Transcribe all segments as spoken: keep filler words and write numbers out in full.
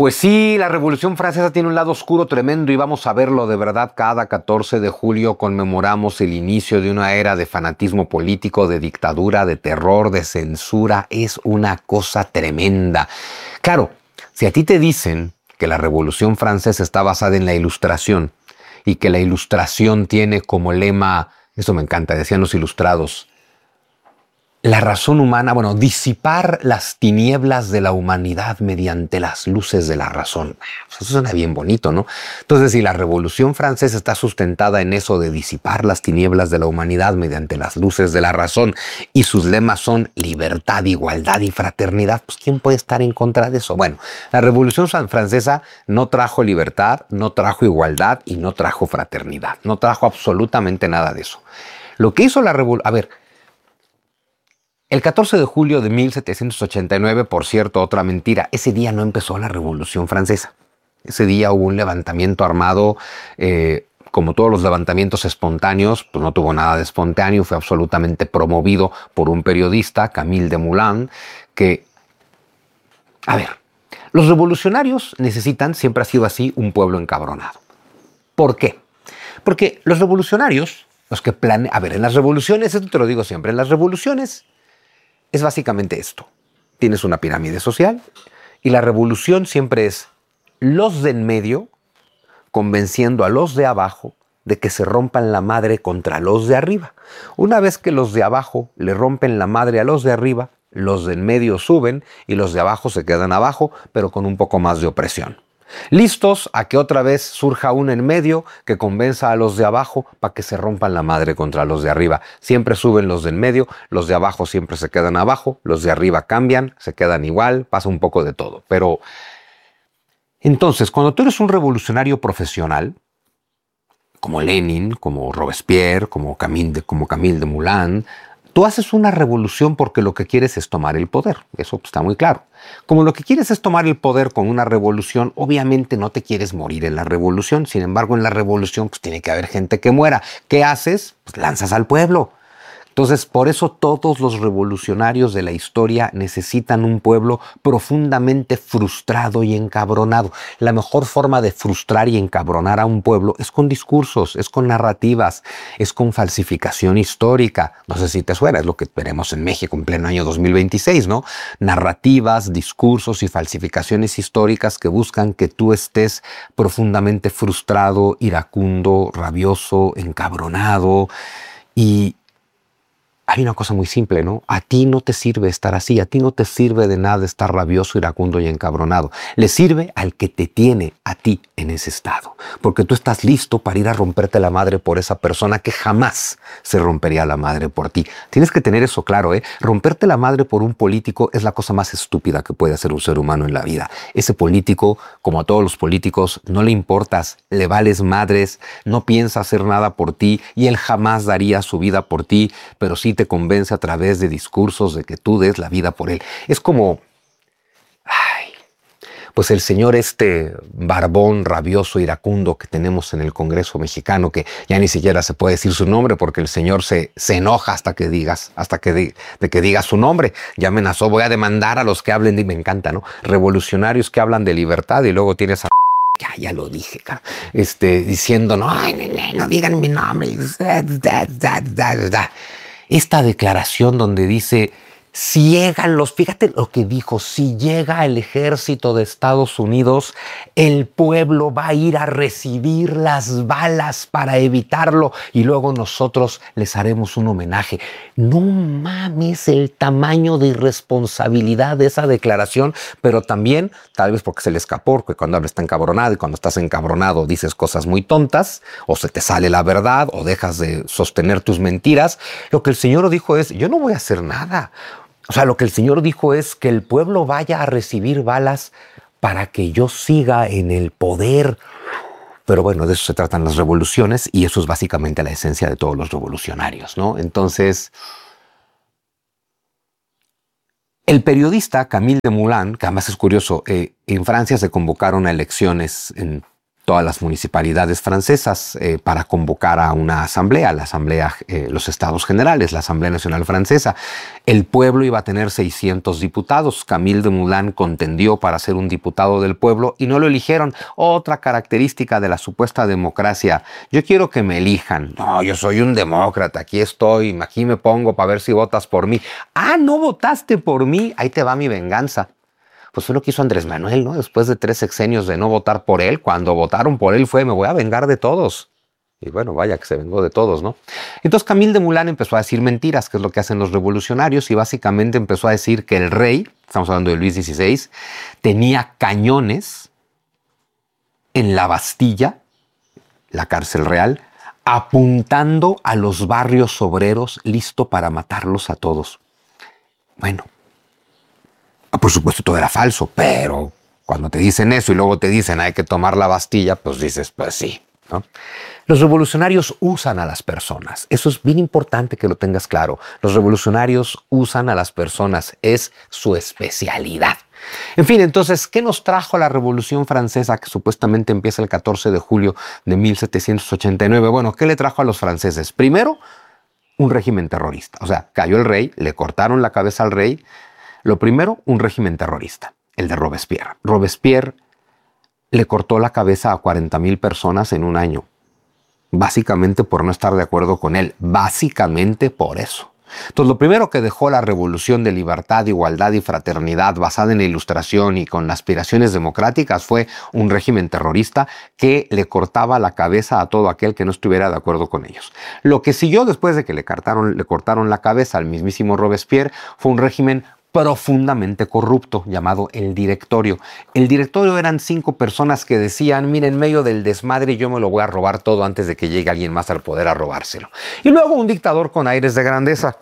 Pues sí, la Revolución Francesa tiene un lado oscuro tremendo y vamos a verlo de verdad. Cada catorce de julio conmemoramos el inicio de una era de fanatismo político, de dictadura, de terror, de censura. Es una cosa tremenda. Claro, si a ti te dicen que la Revolución Francesa está basada en la Ilustración y que la Ilustración tiene como lema, eso me encanta, decían los ilustrados, la razón humana, bueno, disipar las tinieblas de la humanidad mediante las luces de la razón. Eso suena bien bonito, ¿no? Entonces, si la Revolución Francesa está sustentada en eso de disipar las tinieblas de la humanidad mediante las luces de la razón y sus lemas son libertad, igualdad y fraternidad, pues ¿quién puede estar en contra de eso? Bueno, la Revolución Francesa no trajo libertad, no trajo igualdad y no trajo fraternidad. No trajo absolutamente nada de eso. Lo que hizo la Revolución... A ver... El catorce de julio de mil setecientos ochenta y nueve, por cierto, otra mentira, ese día no empezó la Revolución Francesa. Ese día hubo un levantamiento armado, eh, como todos los levantamientos espontáneos, pues no tuvo nada de espontáneo, fue absolutamente promovido por un periodista, Camille Desmoulins, que... A ver, los revolucionarios necesitan, siempre ha sido así, un pueblo encabronado. ¿Por qué? Porque los revolucionarios, los que planean... A ver, en las revoluciones, esto te lo digo siempre, en las revoluciones... Es básicamente esto. Tienes una pirámide social y la revolución siempre es los de en medio convenciendo a los de abajo de que se rompan la madre contra los de arriba. Una vez que los de abajo le rompen la madre a los de arriba, los de en medio suben y los de abajo se quedan abajo, pero con un poco más de opresión. Listos a que otra vez surja uno en medio que convenza a los de abajo para que se rompan la madre contra los de arriba. Siempre suben los de en medio, los de abajo siempre se quedan abajo, los de arriba cambian, se quedan igual, pasa un poco de todo. Pero entonces, cuando tú eres un revolucionario profesional, como Lenin, como Robespierre, como Camille, como Camille Desmoulins, tú haces una revolución porque lo que quieres es tomar el poder. Eso está muy claro. Como lo que quieres es tomar el poder con una revolución, obviamente no te quieres morir en la revolución. Sin embargo, en la revolución pues tiene que haber gente que muera. ¿Qué haces? Pues lanzas al pueblo. Entonces, por eso todos los revolucionarios de la historia necesitan un pueblo profundamente frustrado y encabronado. La mejor forma de frustrar y encabronar a un pueblo es con discursos, es con narrativas, es con falsificación histórica. No sé si te suena, es lo que veremos en México en pleno año dos mil veintiséis, ¿no? Narrativas, discursos y falsificaciones históricas que buscan que tú estés profundamente frustrado, iracundo, rabioso, encabronado y... Hay una cosa muy simple, ¿no? A ti no te sirve estar así, a ti no te sirve de nada estar rabioso, iracundo y encabronado. Le sirve al que te tiene a ti en ese estado, porque tú estás listo para ir a romperte la madre por esa persona que jamás se rompería la madre por ti. Tienes que tener eso claro, ¿eh? Romperte la madre por un político es la cosa más estúpida que puede hacer un ser humano en la vida. Ese político, como a todos los políticos, no le importas, le vales madres, no piensa hacer nada por ti y él jamás daría su vida por ti, pero sí te convence a través de discursos de que tú des la vida por él. Es como, ay, pues el señor este barbón, rabioso, iracundo que tenemos en el Congreso mexicano, que ya ni siquiera se puede decir su nombre porque el señor se, se enoja hasta que digas, hasta que, di, de que digas su nombre. Ya amenazó, voy a demandar a los que hablen, y me encanta, ¿no? Revolucionarios que hablan de libertad y luego tienes a... Ya, ya lo dije, cara. Este, diciendo, no, no, no, no digan mi nombre. Esta declaración donde dice, si llegan los, fíjate lo que dijo, si llega el ejército de Estados Unidos, el pueblo va a ir a recibir las balas para evitarlo y luego nosotros les haremos un homenaje. No mames el tamaño de irresponsabilidad de esa declaración, pero también, tal vez porque se le escapó, porque cuando hablas está encabronado y cuando estás encabronado dices cosas muy tontas, o se te sale la verdad, o dejas de sostener tus mentiras. Lo que el Señor dijo es, yo no voy a hacer nada. O sea, lo que el Señor dijo es que el pueblo vaya a recibir balas para que yo siga en el poder. Pero bueno, de eso se tratan las revoluciones y eso es básicamente la esencia de todos los revolucionarios, ¿no? Entonces, el periodista Camille Desmoulins, que además es curioso, eh, en Francia se convocaron a elecciones en todas las municipalidades francesas eh, para convocar a una asamblea, la asamblea, eh, los Estados Generales, la Asamblea Nacional Francesa. El pueblo iba a tener seiscientos diputados. Camille Desmoulins contendió para ser un diputado del pueblo y no lo eligieron. Otra característica de la supuesta democracia. Yo quiero que me elijan. No, yo soy un demócrata, aquí estoy, aquí me pongo para ver si votas por mí. Ah, ¿no votaste por mí? Ahí te va mi venganza. Pues fue lo que hizo Andrés Manuel, ¿no? Después de tres sexenios de no votar por él, cuando votaron por él fue, me voy a vengar de todos. Y bueno, vaya que se vengó de todos, ¿no? Entonces Camille Desmoulins empezó a decir mentiras, que es lo que hacen los revolucionarios, y básicamente empezó a decir que el rey, estamos hablando de Luis dieciséis, tenía cañones en la Bastilla, la cárcel real, apuntando a los barrios obreros, listo para matarlos a todos. Bueno, por supuesto todo era falso, pero cuando te dicen eso y luego te dicen hay que tomar la Bastilla, pues dices, pues sí, ¿no? Los revolucionarios usan a las personas. Eso es bien importante que lo tengas claro. Los revolucionarios usan a las personas. Es su especialidad. En fin, entonces, ¿qué nos trajo la Revolución Francesa que supuestamente empieza el catorce de julio de mil setecientos ochenta y nueve? Bueno, ¿qué le trajo a los franceses? Primero, un régimen terrorista. O sea, cayó el rey, le cortaron la cabeza al rey. Lo primero, un régimen terrorista, el de Robespierre. Robespierre le cortó la cabeza a cuarenta mil personas en un año, básicamente por no estar de acuerdo con él, básicamente por eso. Entonces, lo primero que dejó la revolución de libertad, igualdad y fraternidad basada en la Ilustración y con aspiraciones democráticas fue un régimen terrorista que le cortaba la cabeza a todo aquel que no estuviera de acuerdo con ellos. Lo que siguió después de que le cortaron, le cortaron la cabeza al mismísimo Robespierre fue un régimen profundamente corrupto, llamado el Directorio. El Directorio eran cinco personas que decían, mira, en medio del desmadre yo me lo voy a robar todo antes de que llegue alguien más al poder a robárselo. Y luego un dictador con aires de grandeza,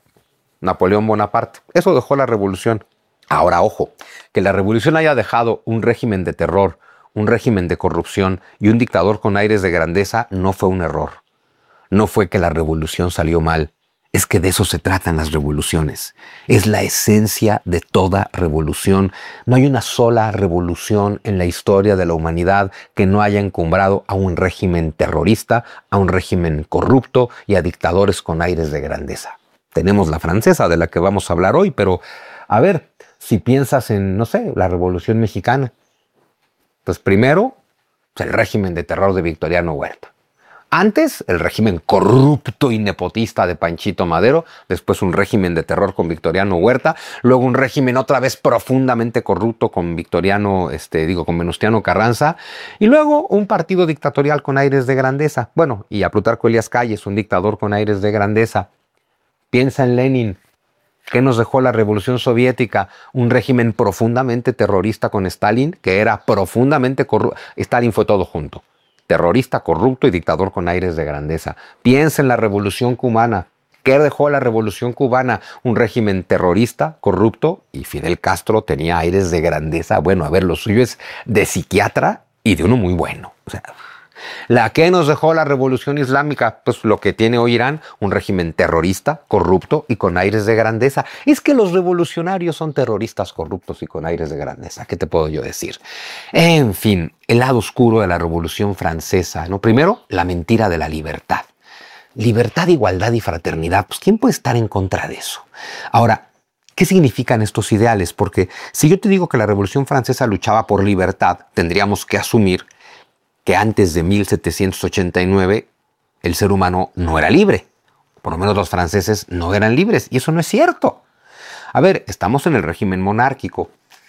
Napoleón Bonaparte. Eso dejó la revolución. Ahora, ojo, que la revolución haya dejado un régimen de terror, un régimen de corrupción y un dictador con aires de grandeza no fue un error. No fue que la revolución salió mal. Es que de eso se tratan las revoluciones. Es la esencia de toda revolución. No hay una sola revolución en la historia de la humanidad que no haya encumbrado a un régimen terrorista, a un régimen corrupto y a dictadores con aires de grandeza. Tenemos la francesa, de la que vamos a hablar hoy, pero a ver, si piensas en, no sé, la Revolución Mexicana, pues primero, el régimen de terror de Victoriano Huerta. Antes, el régimen corrupto y nepotista de Panchito Madero, después un régimen de terror con Victoriano Huerta, luego un régimen otra vez profundamente corrupto con Victoriano, este, digo, con Venustiano Carranza, y luego un partido dictatorial con aires de grandeza. Bueno, y a Plutarco Elías Calles, un dictador con aires de grandeza. Piensa en Lenin. ¿Qué nos dejó la Revolución Soviética? Un régimen profundamente terrorista con Stalin, que era profundamente corrupto. Stalin fue todo junto. Terrorista, corrupto y dictador con aires de grandeza. Piensa en la Revolución Cubana. ¿Qué dejó la Revolución Cubana? Un régimen terrorista, corrupto, y Fidel Castro tenía aires de grandeza. Bueno, a ver, lo suyo es de psiquiatra y de uno muy bueno. O sea, ¿la que nos dejó la Revolución Islámica? Pues lo que tiene hoy Irán, un régimen terrorista, corrupto y con aires de grandeza. Es que los revolucionarios son terroristas, corruptos y con aires de grandeza. ¿Qué te puedo yo decir? En fin, el lado oscuro de la Revolución Francesa, ¿no? Primero, la mentira de la libertad. Libertad, igualdad y fraternidad. Pues, ¿quién puede estar en contra de eso? Ahora, ¿qué significan estos ideales? Porque si yo te digo que la Revolución Francesa luchaba por libertad, tendríamos que asumir que antes de mil setecientos ochenta y nueve el ser humano no era libre. Por lo menos los franceses no eran libres. Y eso no es cierto. A ver, estamos en el régimen monárquico.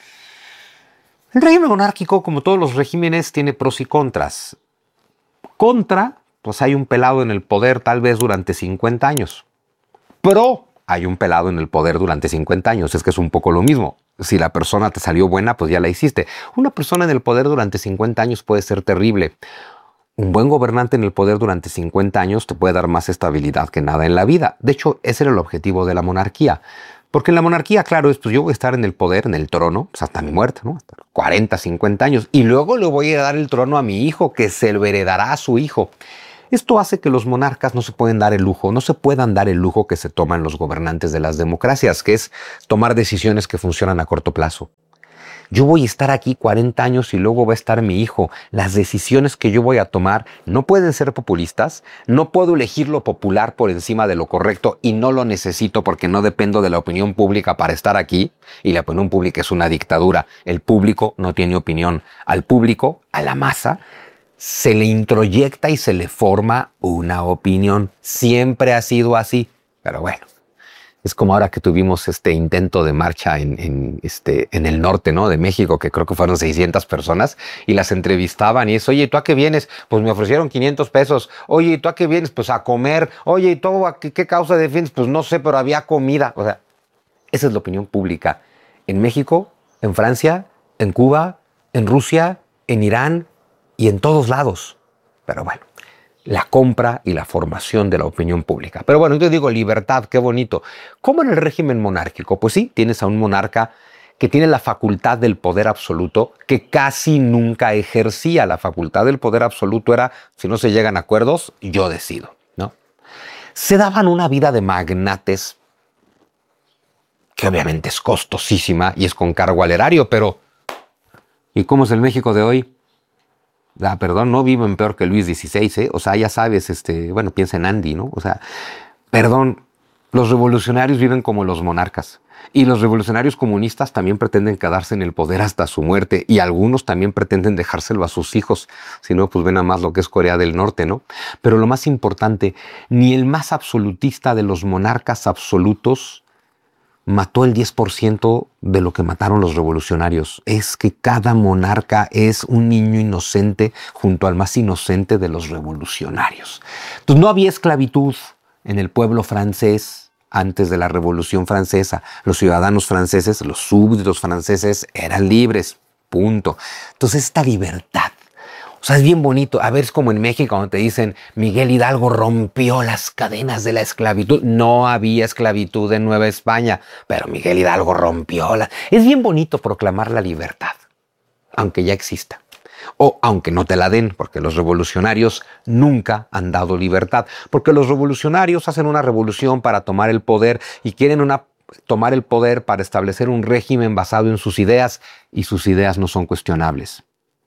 El régimen monárquico, como todos los regímenes, tiene pros y contras. Contra, pues hay un pelado en el poder tal vez durante cincuenta años. Pro, hay un pelado en el poder durante cincuenta años. Es que es un poco lo mismo. Si la persona te salió buena, pues ya la hiciste. Una persona en el poder durante cincuenta años puede ser terrible. Un buen gobernante en el poder durante cincuenta años te puede dar más estabilidad que nada en la vida. De hecho, ese era el objetivo de la monarquía. Porque en la monarquía, claro, es, pues yo voy a estar en el poder, en el trono, pues hasta mi muerte, ¿no? Hasta cuarenta, cincuenta años. Y luego le voy a dar el trono a mi hijo, que se lo heredará a su hijo. Esto hace que los monarcas no se pueden dar el lujo, no se puedan dar el lujo que se toman los gobernantes de las democracias, que es tomar decisiones que funcionan a corto plazo. Yo voy a estar aquí cuarenta años y luego va a estar mi hijo. Las decisiones que yo voy a tomar no pueden ser populistas. No puedo elegir lo popular por encima de lo correcto y no lo necesito porque no dependo de la opinión pública para estar aquí. Y la opinión pública es una dictadura. El público no tiene opinión. Al público, a la masa, se le introyecta y se le forma una opinión. Siempre ha sido así. Pero bueno. Es como ahora que tuvimos este intento de marcha en, en, este, en el norte, ¿no? De México, que creo que fueron seiscientas personas y las entrevistaban y es, oye, ¿y tú a qué vienes? Pues me ofrecieron quinientos pesos. Oye, ¿y tú a qué vienes? Pues a comer. Oye, ¿y tú a qué, qué causa defiendes? Pues no sé, pero había comida. O sea, esa es la opinión pública. En México, en Francia, en Cuba, en Rusia, en Irán y en todos lados. Pero bueno. La compra y la formación de la opinión pública. Pero bueno, yo digo libertad, qué bonito. ¿Cómo en el régimen monárquico? Pues sí, tienes a un monarca que tiene la facultad del poder absoluto, que casi nunca ejercía. La facultad del poder absoluto era, si no se llegan a acuerdos, yo decido, ¿no? Se daban una vida de magnates, que obviamente es costosísima y es con cargo al erario, pero ¿y cómo es el México de hoy? Ah, perdón, no viven peor que Luis dieciséis, ¿eh? O sea, ya sabes, este, bueno, piensa en Andy, ¿no? O sea, perdón, los revolucionarios viven como los monarcas. Y los revolucionarios comunistas también pretenden quedarse en el poder hasta su muerte. Y algunos también pretenden dejárselo a sus hijos. Si no, pues ven a más lo que es Corea del Norte, ¿no? Pero lo más importante, ni el más absolutista de los monarcas absolutos mató el diez por ciento de lo que mataron los revolucionarios. Es que cada monarca es un niño inocente junto al más inocente de los revolucionarios. Entonces no había esclavitud en el pueblo francés antes de la Revolución Francesa. Los ciudadanos franceses, los súbditos franceses eran libres. Punto. Entonces esta libertad, o sea, es bien bonito. A ver, es como en México cuando te dicen Miguel Hidalgo rompió las cadenas de la esclavitud. No había esclavitud en Nueva España, pero Miguel Hidalgo rompió la... Es bien bonito proclamar la libertad, aunque ya exista. O aunque no te la den, porque los revolucionarios nunca han dado libertad. Porque los revolucionarios hacen una revolución para tomar el poder y quieren una, tomar el poder para establecer un régimen basado en sus ideas, y sus ideas no son cuestionables.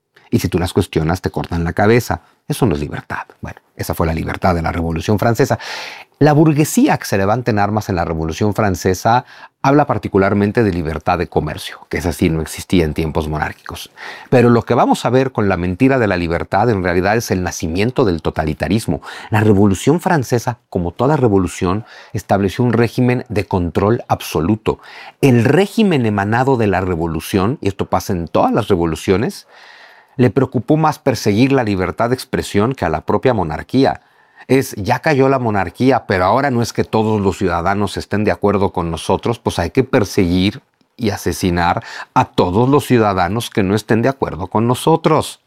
Y si tú las cuestionas, te cortan la cabeza. Eso no es libertad. Bueno, esa fue la libertad de la Revolución Francesa. La burguesía que se levanta en armas en la Revolución Francesa habla particularmente de libertad de comercio, que esa sí no existía en tiempos monárquicos. Pero lo que vamos a ver con la mentira de la libertad en realidad es el nacimiento del totalitarismo. La Revolución Francesa, como toda revolución, estableció un régimen de control absoluto. El régimen emanado de la revolución, y esto pasa en todas las revoluciones, le preocupó más perseguir la libertad de expresión que a la propia monarquía. Es, ya cayó la monarquía, pero ahora no es que todos los ciudadanos estén de acuerdo con nosotros, pues hay que perseguir y asesinar a todos los ciudadanos que no estén de acuerdo con nosotros.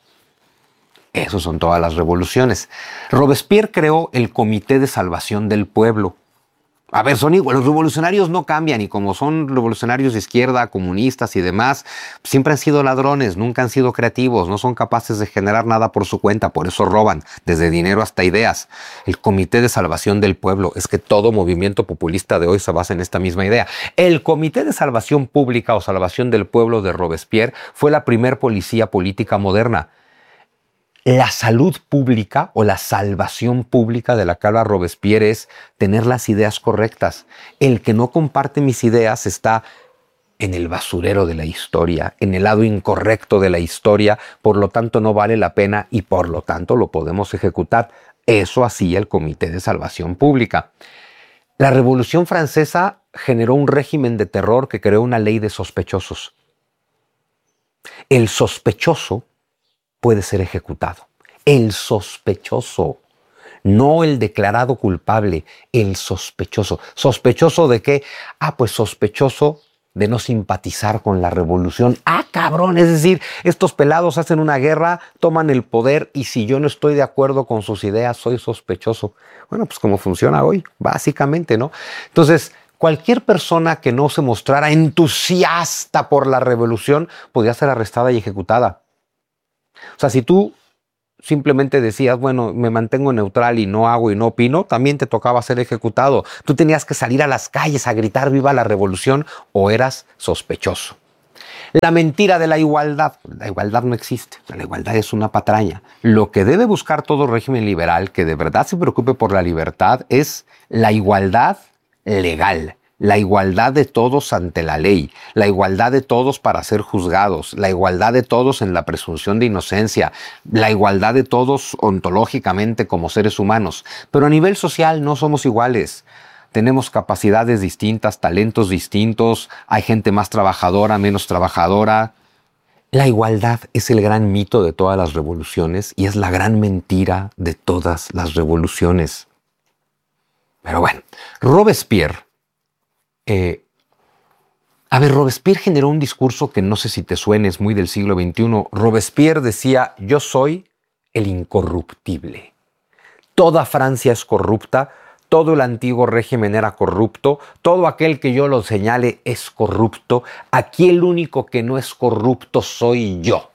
Esas son todas las revoluciones. Robespierre creó el Comité de Salvación del Pueblo. A ver, son igual, los revolucionarios no cambian y como son revolucionarios de izquierda, comunistas y demás, siempre han sido ladrones, nunca han sido creativos, no son capaces de generar nada por su cuenta, por eso roban, desde dinero hasta ideas. El Comité de Salvación del Pueblo, es que todo movimiento populista de hoy se basa en esta misma idea. El Comité de Salvación Pública o Salvación del Pueblo de Robespierre fue la primer policía política moderna. La salud pública o la salvación pública de la que habla Robespierre es tener las ideas correctas. El que no comparte mis ideas está en el basurero de la historia, en el lado incorrecto de la historia, por lo tanto no vale la pena y por lo tanto lo podemos ejecutar. Eso hacía el Comité de Salvación Pública. La Revolución Francesa generó un régimen de terror que creó una ley de sospechosos. El sospechoso puede ser ejecutado. El sospechoso, no el declarado culpable, el sospechoso. ¿Sospechoso de qué? Ah, pues sospechoso de no simpatizar con la revolución. Ah, cabrón, es decir, estos pelados hacen una guerra, toman el poder y si yo no estoy de acuerdo con sus ideas, soy sospechoso. Bueno, pues como funciona hoy, básicamente, ¿no? Entonces, cualquier persona que no se mostrara entusiasta por la revolución podría ser arrestada y ejecutada. O sea, si tú simplemente decías, bueno, me mantengo neutral y no hago y no opino, también te tocaba ser ejecutado. Tú tenías que salir a las calles a gritar viva la revolución o eras sospechoso. La mentira de la igualdad. La igualdad no existe. La igualdad es una patraña. Lo que debe buscar todo régimen liberal que de verdad se preocupe por la libertad es la igualdad legal. La igualdad de todos ante la ley, la igualdad de todos para ser juzgados, la igualdad de todos en la presunción de inocencia, la igualdad de todos ontológicamente como seres humanos. Pero a nivel social no somos iguales. Tenemos capacidades distintas, talentos distintos, hay gente más trabajadora, menos trabajadora. La igualdad es el gran mito de todas las revoluciones y es la gran mentira de todas las revoluciones. Pero bueno, Robespierre. Eh, a ver, Robespierre generó un discurso que no sé si te suene, es muy del siglo veintiuno. Robespierre decía, yo soy el incorruptible. Toda Francia es corrupta, todo el antiguo régimen era corrupto, todo aquel que yo lo señale es corrupto, aquí el único que no es corrupto soy yo.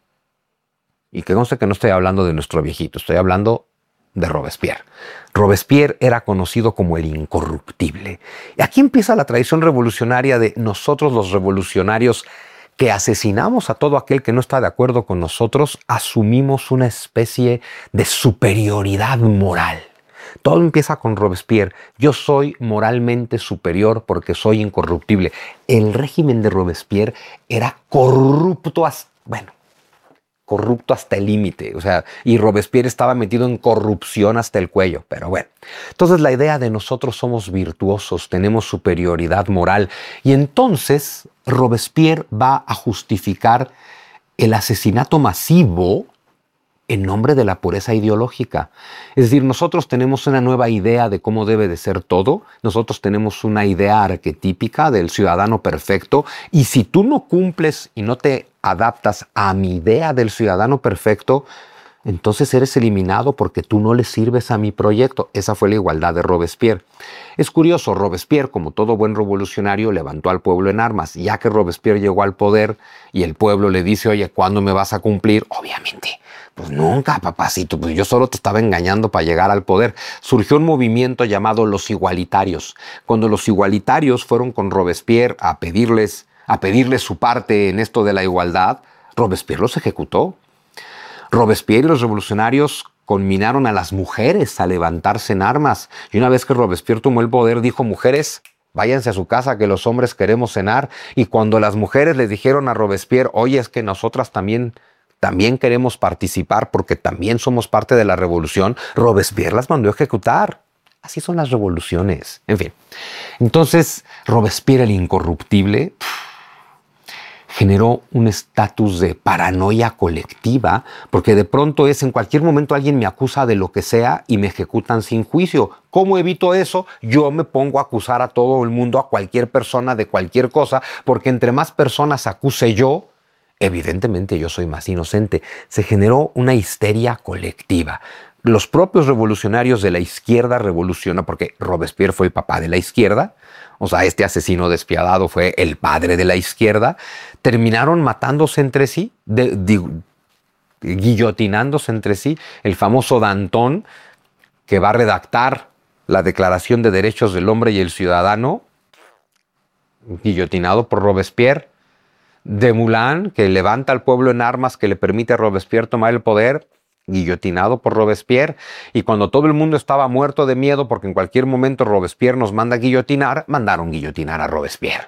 Y que conste que no estoy hablando de nuestro viejito, estoy hablando de Robespierre. Robespierre era conocido como el incorruptible. Y aquí empieza la tradición revolucionaria de nosotros los revolucionarios que asesinamos a todo aquel que no está de acuerdo con nosotros, asumimos una especie de superioridad moral. Todo empieza con Robespierre. Yo soy moralmente superior porque soy incorruptible. El régimen de Robespierre era corrupto hasta, bueno, corrupto hasta el límite, o sea, y Robespierre estaba metido en corrupción hasta el cuello, pero bueno. Entonces la idea de nosotros somos virtuosos, tenemos superioridad moral, y entonces Robespierre va a justificar el asesinato masivo en nombre de la pureza ideológica. Es decir, nosotros tenemos una nueva idea de cómo debe de ser todo, nosotros tenemos una idea arquetípica del ciudadano perfecto, y si tú no cumples y no te adaptas a mi idea del ciudadano perfecto, entonces eres eliminado porque tú no le sirves a mi proyecto. Esa fue la igualdad de Robespierre. Es curioso, Robespierre, como todo buen revolucionario, levantó al pueblo en armas. Ya que Robespierre llegó al poder y el pueblo le dice, oye, ¿cuándo me vas a cumplir? Obviamente, pues nunca, papacito, pues yo solo te estaba engañando para llegar al poder. Surgió un movimiento llamado los igualitarios. Cuando los igualitarios fueron con Robespierre a pedirles, a pedirles su parte en esto de la igualdad, Robespierre los ejecutó. Robespierre y los revolucionarios conminaron a las mujeres a levantarse en armas. Y una vez que Robespierre tomó el poder, dijo, mujeres, váyanse a su casa que los hombres queremos cenar. Y cuando las mujeres les dijeron a Robespierre, oye, es que nosotras también, también queremos participar porque también somos parte de la revolución, Robespierre las mandó a ejecutar. Así son las revoluciones. En fin, entonces Robespierre el incorruptible generó un estatus de paranoia colectiva, porque de pronto es en cualquier momento alguien me acusa de lo que sea y me ejecutan sin juicio. ¿Cómo evito eso? Yo me pongo a acusar a todo el mundo, a cualquier persona de cualquier cosa, porque entre más personas acuse yo, evidentemente yo soy más inocente. Se generó una histeria colectiva. Los propios revolucionarios de la izquierda revolucionaron, porque Robespierre fue el papá de la izquierda, o sea, este asesino despiadado fue el padre de la izquierda, terminaron matándose entre sí, de, de, guillotinándose entre sí. El famoso Danton, que va a redactar la Declaración de Derechos del Hombre y el Ciudadano, guillotinado por Robespierre. Desmoulins, que levanta al pueblo en armas, que le permite a Robespierre tomar el poder, guillotinado por Robespierre. Y cuando todo el mundo estaba muerto de miedo porque en cualquier momento Robespierre nos manda a guillotinar, mandaron guillotinar a Robespierre.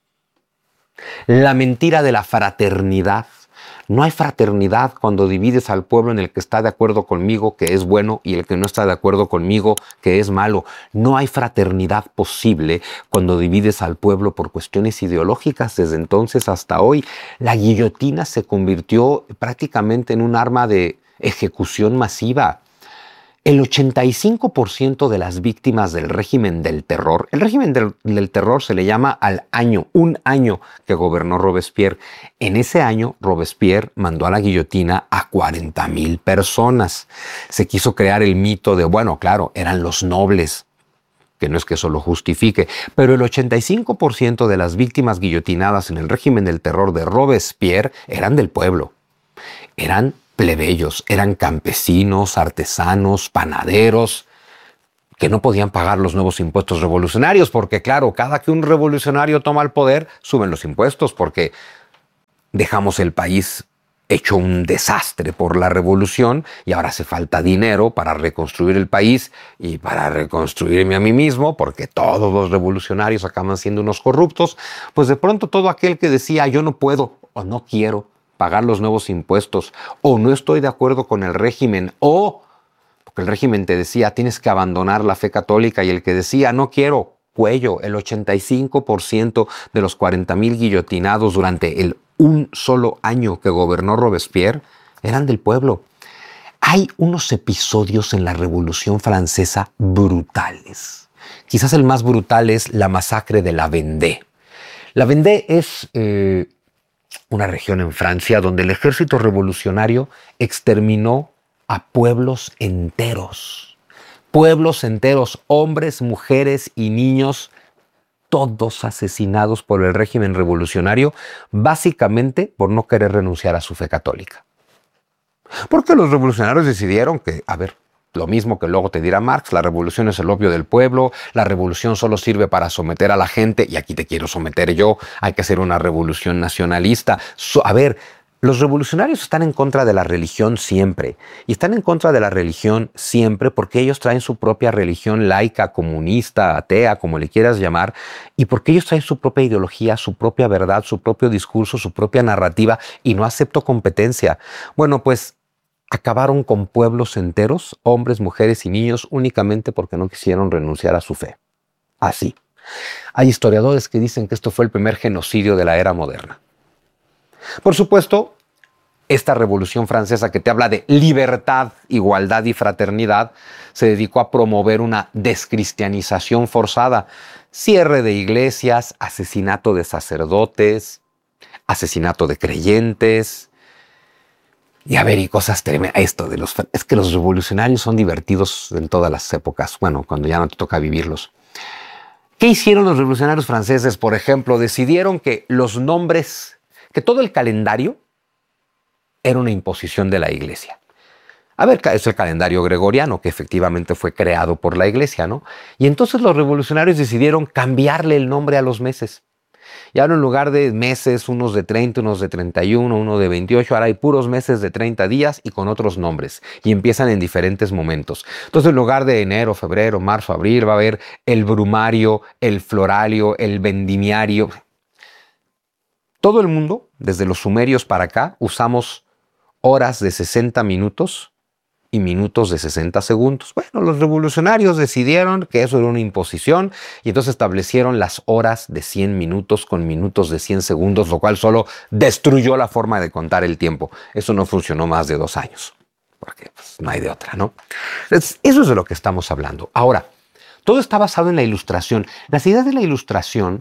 La mentira de la fraternidad. No hay fraternidad cuando divides al pueblo en el que está de acuerdo conmigo, que es bueno, y el que no está de acuerdo conmigo, que es malo. No hay fraternidad posible cuando divides al pueblo por cuestiones ideológicas. Desde entonces hasta hoy, la guillotina se convirtió prácticamente en un arma de ejecución masiva. El ochenta y cinco por ciento de las víctimas del régimen del terror, el régimen del, del terror se le llama al año, un año que gobernó Robespierre. En ese año, Robespierre mandó a la guillotina a cuarenta mil personas. Se quiso crear el mito de, bueno, claro, eran los nobles, que no es que eso lo justifique, pero el ochenta y cinco por ciento de las víctimas guillotinadas en el régimen del terror de Robespierre eran del pueblo, eran plebeyos, eran campesinos, artesanos, panaderos, que no podían pagar los nuevos impuestos revolucionarios, porque claro, cada que un revolucionario toma el poder, suben los impuestos, porque dejamos el país hecho un desastre por la revolución y ahora hace falta dinero para reconstruir el país y para reconstruirme a mí mismo, porque todos los revolucionarios acaban siendo unos corruptos, pues de pronto todo aquel que decía yo no puedo o no quiero pagar los nuevos impuestos o no estoy de acuerdo con el régimen o porque el régimen te decía tienes que abandonar la fe católica y el que decía no quiero cuello, el ochenta y cinco por ciento de los cuarenta mil guillotinados durante el un solo año que gobernó Robespierre eran del pueblo. Hay unos episodios en la Revolución Francesa brutales. Quizás el más brutal es la masacre de la Vendée. La Vendée es eh, una región en Francia donde el ejército revolucionario exterminó a pueblos enteros. Pueblos enteros, hombres, mujeres y niños, todos asesinados por el régimen revolucionario, básicamente por no querer renunciar a su fe católica. Porque los revolucionarios decidieron que, a ver, lo mismo que luego te dirá Marx, la revolución es el opio del pueblo, la revolución solo sirve para someter a la gente, y aquí te quiero someter yo, hay que hacer una revolución nacionalista. So, a ver, los revolucionarios están en contra de la religión siempre, y están en contra de la religión siempre porque ellos traen su propia religión laica, comunista, atea, como le quieras llamar, y porque ellos traen su propia ideología, su propia verdad, su propio discurso, su propia narrativa, y no acepto competencia. Bueno, pues acabaron con pueblos enteros, hombres, mujeres y niños, únicamente porque no quisieron renunciar a su fe. Así. Hay historiadores que dicen que esto fue el primer genocidio de la era moderna. Por supuesto, esta Revolución Francesa que te habla de libertad, igualdad y fraternidad, se dedicó a promover una descristianización forzada, cierre de iglesias, asesinato de sacerdotes, asesinato de creyentes, y a ver, y cosas tremendas. Esto de los, es que los revolucionarios son divertidos en todas las épocas, bueno, cuando ya no te toca vivirlos. ¿Qué hicieron los revolucionarios franceses? Por ejemplo, decidieron que los nombres, que todo el calendario era una imposición de la iglesia. A ver, es el calendario gregoriano que efectivamente fue creado por la iglesia, ¿no? Y entonces los revolucionarios decidieron cambiarle el nombre a los meses. Y ahora en lugar de meses, unos de treinta, unos de treinta y uno, uno de veintiocho, ahora hay puros meses de treinta días y con otros nombres. Y empiezan en diferentes momentos. Entonces en lugar de enero, febrero, marzo, abril, va a haber el brumario, el florario, el vendimiario. Todo el mundo, desde los sumerios para acá, usamos horas de sesenta minutos y minutos de sesenta segundos. Bueno, los revolucionarios decidieron que eso era una imposición y entonces establecieron las horas de cien minutos con minutos de cien segundos, lo cual solo destruyó la forma de contar el tiempo. Eso no funcionó más de dos años, porque pues, no hay de otra, ¿no? Entonces, eso es de lo que estamos hablando. Ahora, todo está basado en la Ilustración. Las ideas de la Ilustración.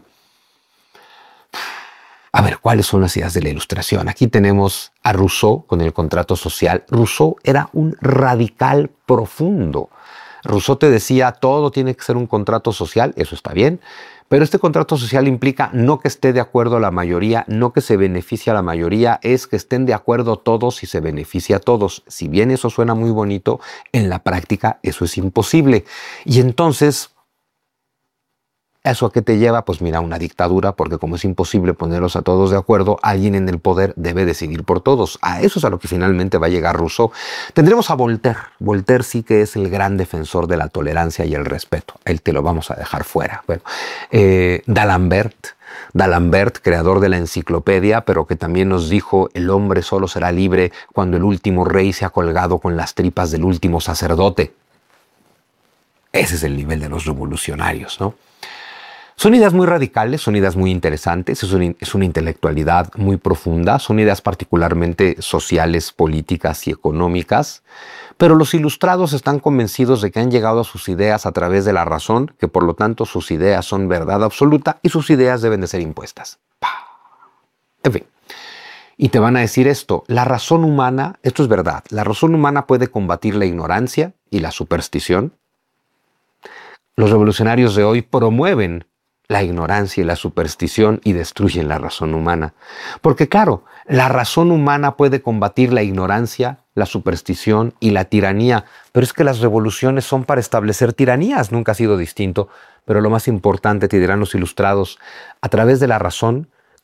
A ver, ¿cuáles son las ideas de la Ilustración? Aquí tenemos a Rousseau con el contrato social. Rousseau era un radical profundo. Rousseau te decía, todo tiene que ser un contrato social, eso está bien, pero este contrato social implica no que esté de acuerdo la mayoría, no que se beneficie a la mayoría, es que estén de acuerdo todos y se beneficie a todos. Si bien eso suena muy bonito, en la práctica eso es imposible. Y entonces, ¿eso a qué te lleva? Pues mira, una dictadura, porque como es imposible ponerlos a todos de acuerdo, alguien en el poder debe decidir por todos. A eso es a lo que finalmente va a llegar Rousseau. Tendremos a Voltaire. Voltaire sí que es el gran defensor de la tolerancia y el respeto. Él te lo vamos a dejar fuera. Bueno, eh, D'Alembert. D'Alembert, creador de la enciclopedia, pero que también nos dijo, el hombre solo será libre cuando el último rey se ha colgado con las tripas del último sacerdote. Ese es el nivel de los revolucionarios, ¿no? Son ideas muy radicales, son ideas muy interesantes, es una, es una intelectualidad muy profunda, son ideas particularmente sociales, políticas y económicas, pero los ilustrados están convencidos de que han llegado a sus ideas a través de la razón, que por lo tanto sus ideas son verdad absoluta y sus ideas deben de ser impuestas. En fin, y te van a decir esto, la razón humana, esto es verdad, la razón humana puede combatir la ignorancia y la superstición. Los revolucionarios de hoy promueven la ignorancia y la superstición y destruyen la razón humana. Porque claro, la razón humana puede combatir la ignorancia, la superstición y la tiranía, pero es que las revoluciones son para establecer tiranías, nunca ha sido distinto. Pero lo más importante, te dirán los ilustrados, a través de la razón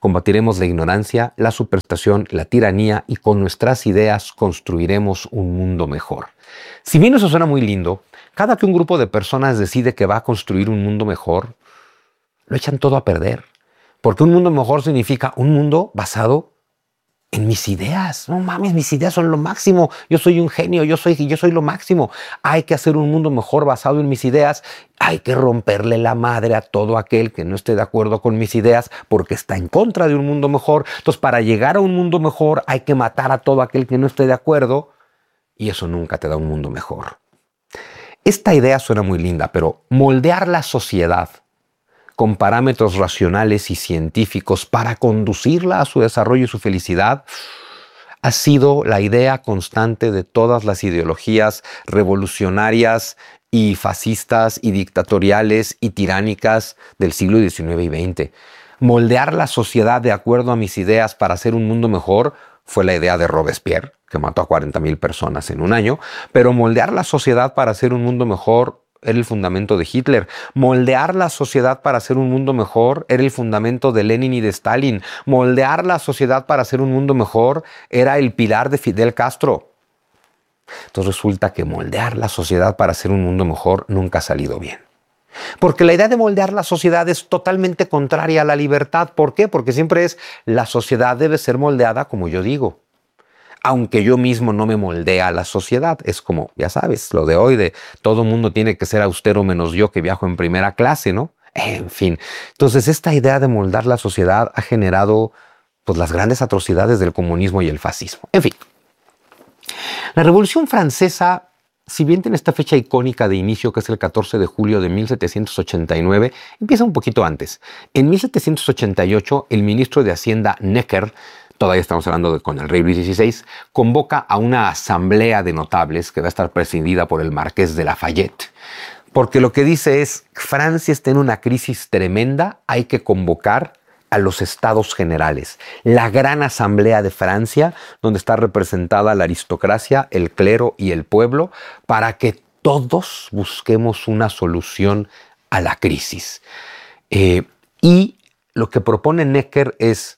Combatiremos la ignorancia, la superstición, la tiranía y con nuestras ideas construiremos un mundo mejor. Si bien eso suena muy lindo, cada que un grupo de personas decide que va a construir un mundo mejor, lo echan todo a perder. Porque un mundo mejor significa un mundo basado en mis ideas. No mames, mis ideas son lo máximo. Yo soy un genio, yo soy, yo soy lo máximo. Hay que hacer un mundo mejor basado en mis ideas. Hay que romperle la madre a todo aquel que no esté de acuerdo con mis ideas porque está en contra de un mundo mejor. Entonces, para llegar a un mundo mejor hay que matar a todo aquel que no esté de acuerdo y eso nunca te da un mundo mejor. Esta idea suena muy linda, pero moldear la sociedad con parámetros racionales y científicos para conducirla a su desarrollo y su felicidad, ha sido la idea constante de todas las ideologías revolucionarias y fascistas y dictatoriales y tiránicas del siglo diecinueve y veinte. Moldear la sociedad de acuerdo a mis ideas para hacer un mundo mejor fue la idea de Robespierre, que mató a cuarenta mil personas en un año, pero moldear la sociedad para hacer un mundo mejor era el fundamento de Hitler. Moldear la sociedad para hacer un mundo mejor era el fundamento de Lenin y de Stalin. Moldear la sociedad para hacer un mundo mejor era el pilar de Fidel Castro. Entonces resulta que moldear la sociedad para hacer un mundo mejor nunca ha salido bien. Porque la idea de moldear la sociedad es totalmente contraria a la libertad. ¿Por qué? Porque siempre es la sociedad debe ser moldeada como yo digo. Aunque yo mismo no me moldea a la sociedad. Es como, ya sabes, lo de hoy de todo mundo tiene que ser austero menos yo que viajo en primera clase, ¿no? En fin. Entonces, esta idea de moldar la sociedad ha generado pues, las grandes atrocidades del comunismo y el fascismo. En fin. La Revolución Francesa, si bien tiene esta fecha icónica de inicio, que es el catorce de julio de mil setecientos ochenta y nueve, empieza un poquito antes. En mil setecientos ochenta y ocho, el ministro de Hacienda Necker, todavía estamos hablando de con el rey Luis dieciséis, convoca a una asamblea de notables que va a estar presidida por el marqués de Lafayette. Porque lo que dice es, Francia está en una crisis tremenda, hay que convocar a los estados generales, la gran asamblea de Francia, donde está representada la aristocracia, el clero y el pueblo, para que todos busquemos una solución a la crisis. Eh, y lo que propone Necker es,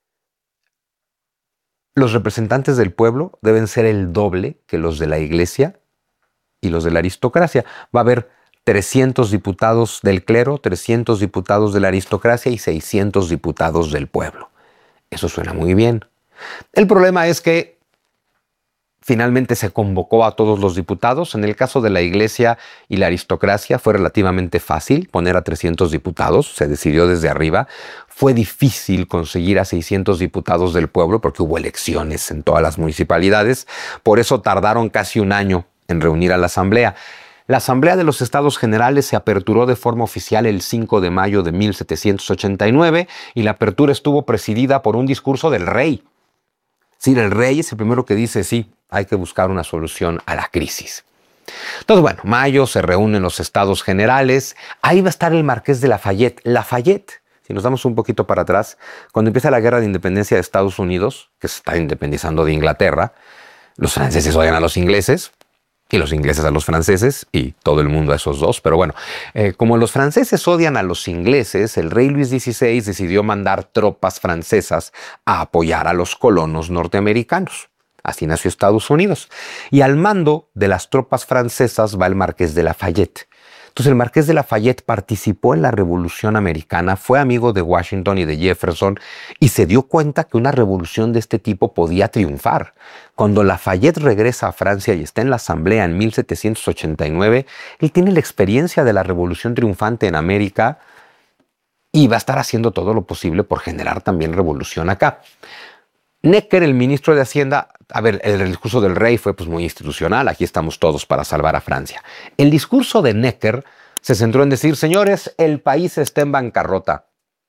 los representantes del pueblo deben ser el doble que los de la iglesia y los de la aristocracia. Va a haber trescientos diputados del clero, trescientos diputados de la aristocracia y seiscientos diputados del pueblo. Eso suena muy bien. El problema es que finalmente se convocó a todos los diputados. En el caso de la iglesia y la aristocracia fue relativamente fácil poner a trescientos diputados, se decidió desde arriba. Fue difícil conseguir a seiscientos diputados del pueblo porque hubo elecciones en todas las municipalidades. Por eso tardaron casi un año en reunir a la asamblea. La Asamblea de los Estados Generales se aperturó de forma oficial el cinco de mayo de mil setecientos ochenta y nueve y la apertura estuvo presidida por un discurso del rey. Sí, el rey es el primero que dice, sí, hay que buscar una solución a la crisis. Entonces, bueno, mayo se reúnen los Estados Generales. Ahí va a estar el marqués de Lafayette. Lafayette, si nos damos un poquito para atrás, cuando empieza la guerra de independencia de Estados Unidos, que se está independizando de Inglaterra, los franceses odian a los ingleses, y los ingleses a los franceses, y todo el mundo a esos dos. Pero bueno, eh, como los franceses odian a los ingleses, el rey Luis dieciséis decidió mandar tropas francesas a apoyar a los colonos norteamericanos. Así nació Estados Unidos. Y al mando de las tropas francesas va el marqués de Lafayette. Entonces el marqués de Lafayette participó en la Revolución Americana, fue amigo de Washington y de Jefferson y se dio cuenta que una revolución de este tipo podía triunfar. Cuando Lafayette regresa a Francia y está en la Asamblea en mil setecientos ochenta y nueve, él tiene la experiencia de la Revolución triunfante en América y va a estar haciendo todo lo posible por generar también revolución acá. Necker, el ministro de Hacienda, a ver, el discurso del rey fue pues muy institucional, aquí estamos todos para salvar a Francia. El discurso de Necker se centró en decir, señores, el país está en bancarrota.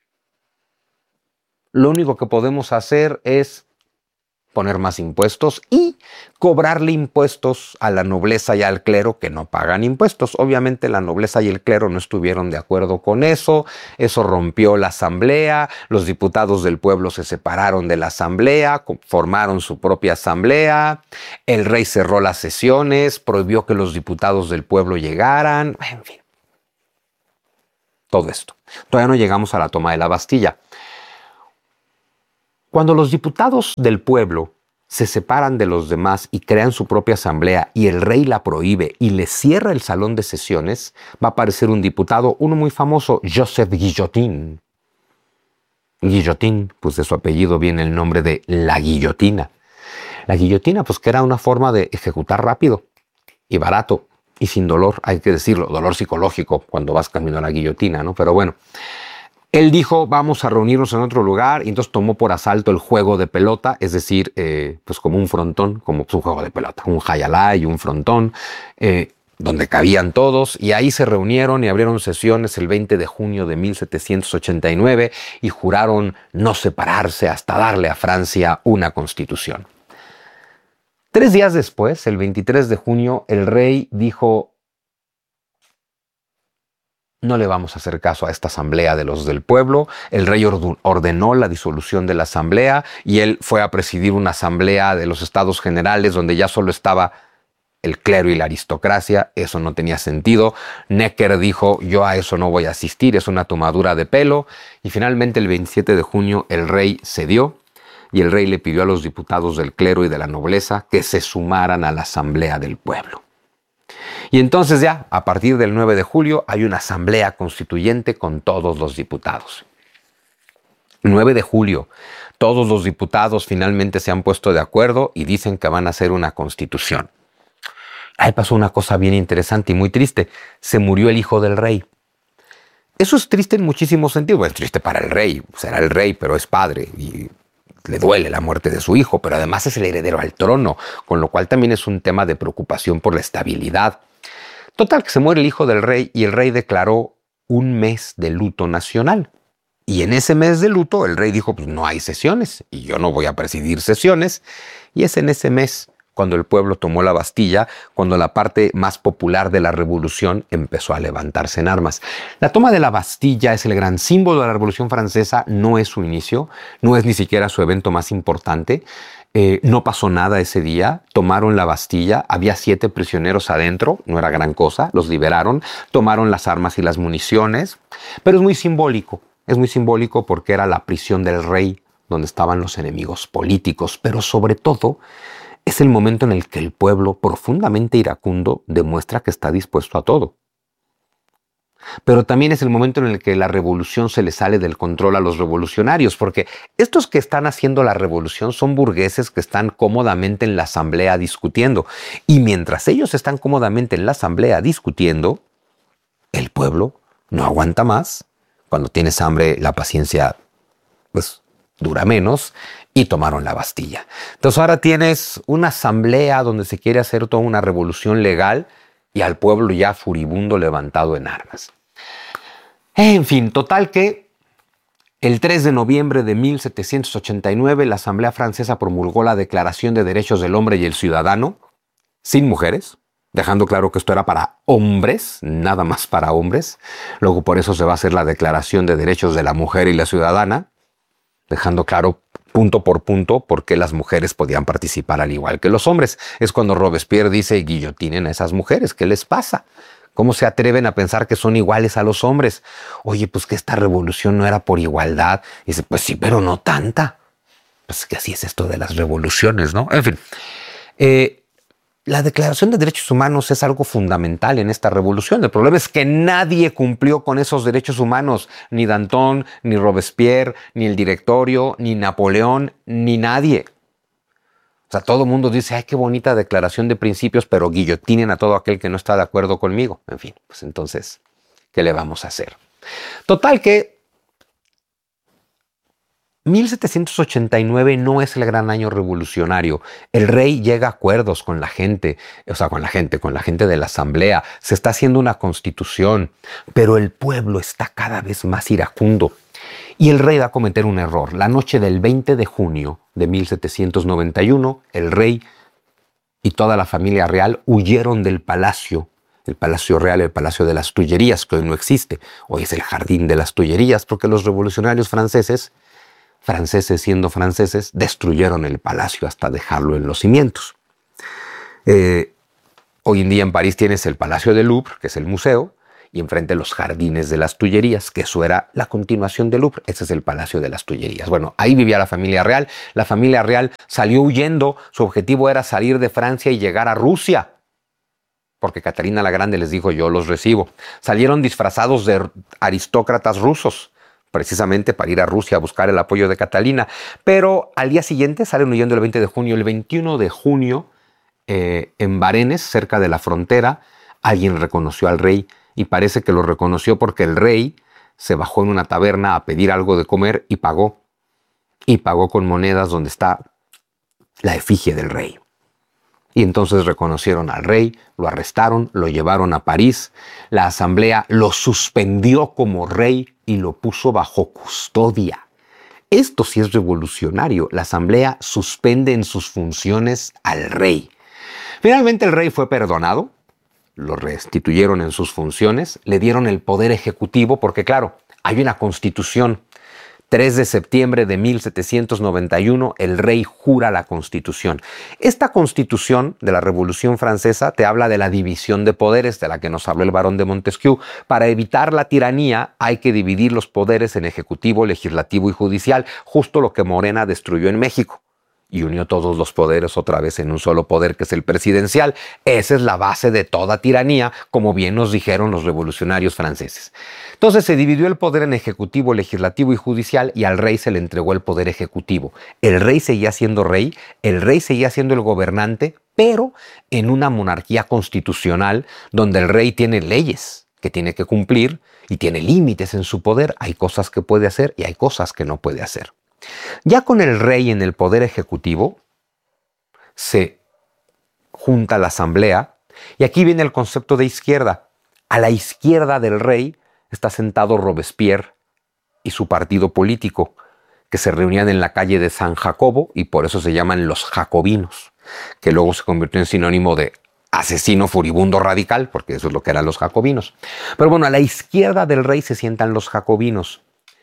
Lo único que podemos hacer es poner más impuestos y cobrarle impuestos a la nobleza y al clero que no pagan impuestos. Obviamente la nobleza y el clero no estuvieron de acuerdo con eso, eso rompió la asamblea, los diputados del pueblo se separaron de la asamblea, formaron su propia asamblea, el rey cerró las sesiones, prohibió que los diputados del pueblo llegaran, en fin. Todo esto. Todavía no llegamos a la toma de la Bastilla. Cuando los diputados del pueblo se separan de los demás y crean su propia asamblea y el rey la prohíbe y le cierra el salón de sesiones, va a aparecer un diputado, uno muy famoso, Joseph Guillotin. Guillotin, pues de su apellido viene el nombre de la guillotina. La guillotina, pues que era una forma de ejecutar rápido y barato y sin dolor, hay que decirlo, dolor psicológico cuando vas camino a la guillotina, ¿no? Pero bueno, él dijo, vamos a reunirnos en otro lugar, y entonces tomó por asalto el juego de pelota, es decir, eh, pues como un frontón, como pues un juego de pelota, un jayalá y un frontón, eh, donde cabían todos, y ahí se reunieron y abrieron sesiones el veinte de junio de mil setecientos ochenta y nueve y juraron no separarse hasta darle a Francia una constitución. Tres días después, el veintitrés de junio, el rey dijo, no le vamos a hacer caso a esta asamblea de los del pueblo. El rey ordenó la disolución de la asamblea y él fue a presidir una asamblea de los Estados Generales donde ya solo estaba el clero y la aristocracia. Eso no tenía sentido. Necker dijo, yo a eso no voy a asistir, es una tomadura de pelo. Y finalmente el veintisiete de junio el rey cedió y el rey le pidió a los diputados del clero y de la nobleza que se sumaran a la asamblea del pueblo. Y entonces ya, a partir del nueve de julio, hay una asamblea constituyente con todos los diputados. nueve de julio, todos los diputados finalmente se han puesto de acuerdo y dicen que van a hacer una constitución. Ahí pasó una cosa bien interesante y muy triste. Se murió el hijo del rey. Eso es triste en muchísimos sentidos. Bueno, es triste para el rey, será el rey, pero es padre y le duele la muerte de su hijo, pero además es el heredero al trono, con lo cual también es un tema de preocupación por la estabilidad. Total, que se muere el hijo del rey y el rey declaró un mes de luto nacional. Y en ese mes de luto el rey dijo, pues no hay sesiones y yo no voy a presidir sesiones. Y es en ese mes cuando el pueblo tomó la Bastilla, cuando la parte más popular de la revolución empezó a levantarse en armas. La toma de la Bastilla es el gran símbolo de la Revolución Francesa, no es su inicio, no es ni siquiera su evento más importante. Eh, no pasó nada ese día, tomaron la Bastilla, había siete prisioneros adentro, no era gran cosa, los liberaron, tomaron las armas y las municiones, pero es muy simbólico, es muy simbólico porque era la prisión del rey, donde estaban los enemigos políticos, pero sobre todo es el momento en el que el pueblo, profundamente iracundo, demuestra que está dispuesto a todo. Pero también es el momento en el que la revolución se le sale del control a los revolucionarios, porque estos que están haciendo la revolución son burgueses que están cómodamente en la asamblea discutiendo. Y mientras ellos están cómodamente en la asamblea discutiendo, el pueblo no aguanta más. Cuando tienes hambre, la paciencia pues dura menos, y tomaron la Bastilla. Entonces ahora tienes una asamblea donde se quiere hacer toda una revolución legal y al pueblo ya furibundo levantado en armas. En fin, total que el tres de noviembre de mil setecientos ochenta y nueve la Asamblea Francesa promulgó la Declaración de Derechos del Hombre y el Ciudadano, sin mujeres, dejando claro que esto era para hombres, nada más para hombres. Luego por eso se va a hacer la Declaración de Derechos de la Mujer y la Ciudadana, dejando claro punto por punto por qué las mujeres podían participar al igual que los hombres. Es cuando Robespierre dice, guillotinen a esas mujeres, ¿qué les pasa? ¿Cómo se atreven a pensar que son iguales a los hombres? Oye, pues que esta revolución no era por igualdad. Y dice, pues sí, pero no tanta. Pues que así es esto de las revoluciones, ¿no? En fin, eh, la Declaración de Derechos Humanos es algo fundamental en esta revolución. El problema es que nadie cumplió con esos derechos humanos. Ni Danton, ni Robespierre, ni el directorio, ni Napoleón, ni nadie. O sea, todo el mundo dice, ay, qué bonita declaración de principios, pero guillotinen a todo aquel que no está de acuerdo conmigo. En fin, pues entonces, ¿qué le vamos a hacer? Total que mil setecientos ochenta y nueve no es el gran año revolucionario. El rey llega a acuerdos con la gente, o sea, con la gente, con la gente de la asamblea. Se está haciendo una constitución, pero el pueblo está cada vez más iracundo. Y el rey va a cometer un error. La noche del veinte de junio de mil setecientos noventa y uno, el rey y toda la familia real huyeron del palacio. El Palacio Real, el Palacio de las Tullerías, que hoy no existe. Hoy es el Jardín de las Tullerías, porque los revolucionarios franceses, franceses siendo franceses, destruyeron el palacio hasta dejarlo en los cimientos. Eh, hoy en día en París tienes el Palacio del Louvre, que es el museo, y enfrente los jardines de las Tullerías, que eso era la continuación del Louvre. Ese es el Palacio de las Tullerías. Bueno, ahí vivía la familia real. La familia real salió huyendo. Su objetivo era salir de Francia y llegar a Rusia, porque Catalina la Grande les dijo: yo los recibo. Salieron disfrazados de aristócratas rusos, precisamente para ir a Rusia a buscar el apoyo de Catalina. Pero al día siguiente salen huyendo el veinte de junio. El veintiuno de junio, eh, en Varennes, cerca de la frontera, alguien reconoció al rey, y parece que lo reconoció porque el rey se bajó en una taberna a pedir algo de comer y pagó. Y pagó con monedas donde está la efigie del rey. Y entonces reconocieron al rey, lo arrestaron, lo llevaron a París. La asamblea lo suspendió como rey y lo puso bajo custodia. Esto sí es revolucionario. La asamblea suspende en sus funciones al rey. Finalmente el rey fue perdonado, lo restituyeron en sus funciones, le dieron el poder ejecutivo porque, claro, hay una constitución. tres de septiembre de mil setecientos noventa y uno, el rey jura la Constitución. Esta Constitución de la Revolución Francesa te habla de la división de poderes, de la que nos habló el barón de Montesquieu. Para evitar la tiranía hay que dividir los poderes en ejecutivo, legislativo y judicial, justo lo que Morena destruyó en México, y unió todos los poderes otra vez en un solo poder, que es el presidencial. Esa es la base de toda tiranía, como bien nos dijeron los revolucionarios franceses. Entonces se dividió el poder en ejecutivo, legislativo y judicial, y al rey se le entregó el poder ejecutivo. El rey seguía siendo rey, el rey seguía siendo el gobernante, pero en una monarquía constitucional donde el rey tiene leyes que tiene que cumplir y tiene límites en su poder. Hay cosas que puede hacer y hay cosas que no puede hacer. Ya con el rey en el poder ejecutivo, se junta la asamblea, y aquí viene el concepto de izquierda. A la izquierda del rey está sentado Robespierre y su partido político, que se reunían en la calle de San Jacobo, y por eso se llaman los jacobinos, que luego se convirtió en sinónimo de asesino furibundo radical, porque eso es lo que eran los jacobinos. Pero bueno, a la izquierda del rey se sientan los jacobinos.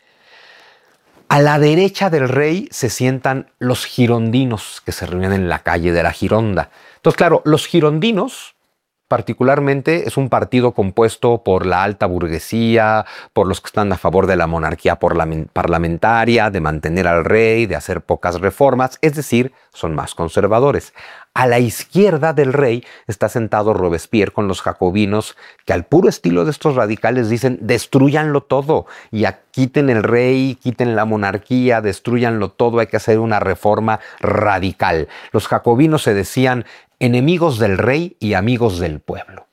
A la derecha del rey se sientan los girondinos, que se reunían en la calle de la Gironda. Entonces, claro, los girondinos particularmente es un partido compuesto por la alta burguesía, por los que están a favor de la monarquía parlamentaria, de mantener al rey, de hacer pocas reformas, es decir, son más conservadores. A la izquierda del rey está sentado Robespierre con los jacobinos, que al puro estilo de estos radicales dicen: destrúyanlo todo, y quiten el rey, quiten la monarquía, destrúyanlo todo, hay que hacer una reforma radical. Los jacobinos se decían enemigos del rey y amigos del pueblo.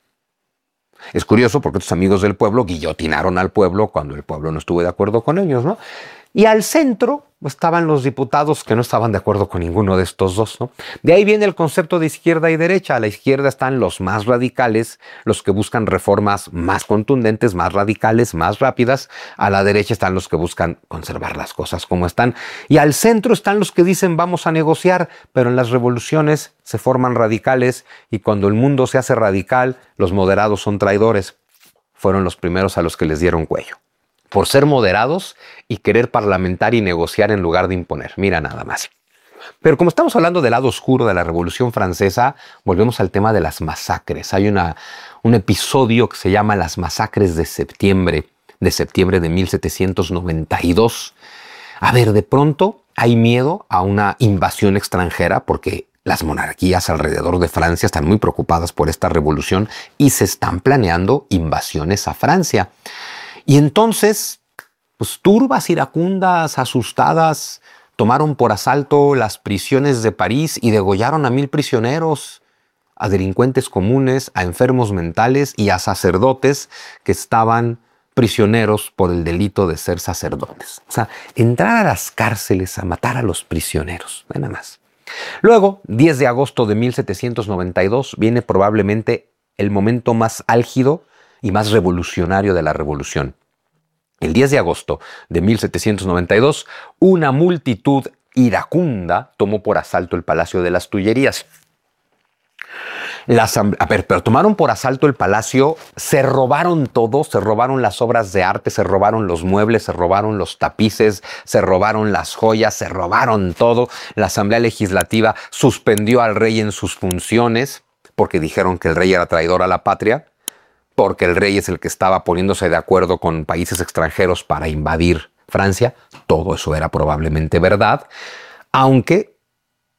Es curioso porque estos amigos del pueblo guillotinaron al pueblo cuando el pueblo no estuvo de acuerdo con ellos, ¿no? Y al centro estaban los diputados que no estaban de acuerdo con ninguno de estos dos, ¿no? De ahí viene el concepto de izquierda y derecha. A la izquierda están los más radicales, los que buscan reformas más contundentes, más radicales, más rápidas. A la derecha están los que buscan conservar las cosas como están. Y al centro están los que dicen: vamos a negociar, pero en las revoluciones se forman radicales, y cuando el mundo se hace radical, los moderados son traidores. Fueron los primeros a los que les dieron cuello, por ser moderados y querer parlamentar y negociar en lugar de imponer. Mira nada más. Pero como estamos hablando del lado oscuro de la Revolución Francesa, volvemos al tema de las masacres. Hay una, un episodio que se llama Las Masacres de Septiembre, de septiembre de mil setecientos noventa y dos. A ver, de pronto hay miedo a una invasión extranjera porque las monarquías alrededor de Francia están muy preocupadas por esta revolución y se están planeando invasiones a Francia. Y entonces, pues turbas iracundas, asustadas, tomaron por asalto las prisiones de París y degollaron a mil prisioneros, a delincuentes comunes, a enfermos mentales y a sacerdotes que estaban prisioneros por el delito de ser sacerdotes. O sea, entrar a las cárceles a matar a los prisioneros, nada más. Luego, diez de agosto de mil setecientos noventa y dos, viene probablemente el momento más álgido y más revolucionario de la revolución. El diez de agosto de mil setecientos noventa y dos, una multitud iracunda tomó por asalto el Palacio de las Tullerías. Las, a ver, pero tomaron por asalto el palacio, se robaron todo, se robaron las obras de arte, se robaron los muebles, se robaron los tapices, se robaron las joyas, se robaron todo. La Asamblea Legislativa suspendió al rey en sus funciones porque dijeron que el rey era traidor a la patria, porque el rey es el que estaba poniéndose de acuerdo con países extranjeros para invadir Francia. Todo eso era probablemente verdad, aunque